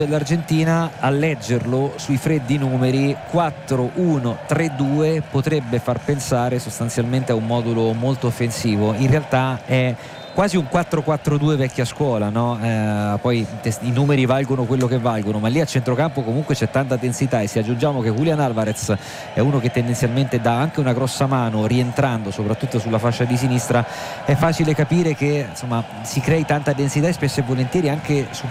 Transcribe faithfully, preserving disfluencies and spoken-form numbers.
dell'Argentina, a leggerlo sui freddi numeri quattro uno tre due potrebbe far pensare sostanzialmente a un modulo molto offensivo. In realtà è quasi un quattro quattro due vecchia scuola, no? Eh, poi i numeri valgono quello che valgono, ma lì a centrocampo comunque c'è tanta densità, e se aggiungiamo che Julián Álvarez è uno che tendenzialmente dà anche una grossa mano rientrando soprattutto sulla fascia di sinistra, è facile capire che insomma si crei tanta densità e spesso e volentieri anche su